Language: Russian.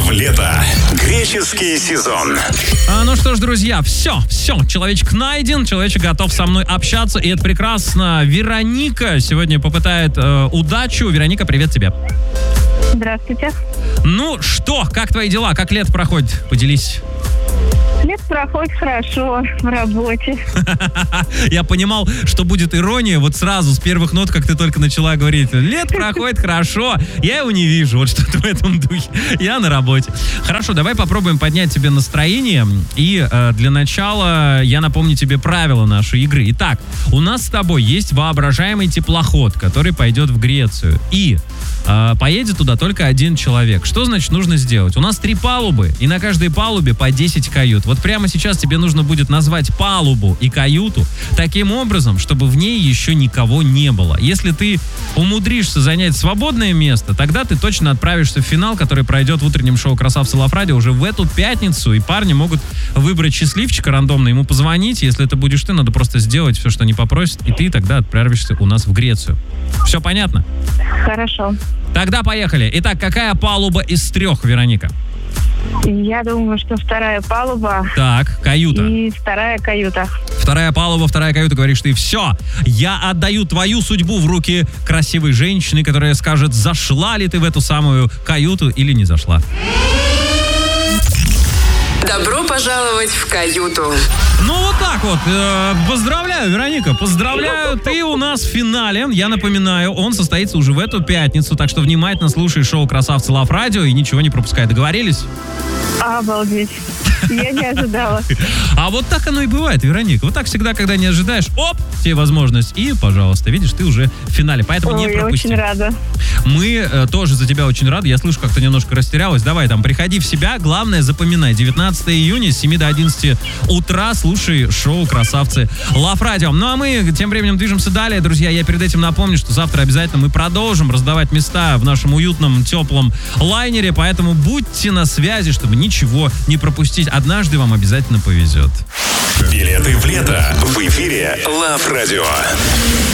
в лето. Греческий сезон. Ну что ж, друзья, все, человечек найден, человечек готов со мной общаться, и это прекрасно. Вероника сегодня попытает удачу. Вероника, привет тебе. Здравствуйте. Ну что, как твои дела? Как лето проходит? Поделись. Лето проходит хорошо в работе. Я понимал, что будет ирония вот сразу с первых нот, как ты только начала говорить. Лето проходит хорошо, я его не вижу. Вот что-то в этом духе. Я на работе. Хорошо, давай попробуем поднять тебе настроение. И для начала я напомню тебе правила нашей игры. Итак, у нас с тобой есть воображаемый теплоход, который пойдет в Грецию. И поедет туда только один человек. Что значит нужно сделать? У нас 3 палубы, и на каждой палубе по 10 кают. Вот прямо сейчас тебе нужно будет назвать палубу и каюту таким образом, чтобы в ней еще никого не было. Если ты умудришься занять свободное место, тогда ты точно отправишься в финал, который пройдет в утреннем шоу «Красавцы Лав-Радио» уже в эту пятницу, и парни могут выбрать счастливчика рандомно, ему позвонить. Если это будешь ты, надо просто сделать все, что они попросят, и ты тогда отправишься у нас в Грецию. Все понятно? Хорошо. Тогда поехали. Итак, какая палуба из 3, Вероника? Я думаю, что 2 палуба. Так, каюта. И 2 каюта. 2 палуба, 2 каюта, говоришь ты. Все, я отдаю твою судьбу в руки красивой женщины, которая скажет, зашла ли ты в эту самую каюту или не зашла. Добро пожаловать в каюту. Ну вот так вот. Поздравляю, Вероника, поздравляю. Ты у нас в финале. Я напоминаю, он состоится уже в эту пятницу, так что внимательно слушай шоу «Красавцы Лав-Радио» и ничего не пропускай. Договорились? Обалдеть. Я не ожидала. А вот так оно и бывает, Вероника. Вот так всегда, когда не ожидаешь, оп, тебе возможность. И, пожалуйста, видишь, ты уже в финале. Поэтому не пропусти. Я очень рада. Мы тоже за тебя очень рады. Я слышу, как ты немножко растерялась. Давай там, приходи в себя. Главное, запоминай. 19 июня с 7 до 11 утра слушай шоу «Красавцы Лав-Радио». Ну а мы тем временем движемся далее. Друзья, я перед этим напомню, что завтра обязательно мы продолжим раздавать места в нашем уютном, теплом лайнере. Поэтому будьте на связи, чтобы ничего не пропустить. Однажды вам обязательно повезет. Билеты в лето в эфире Лав-Радио.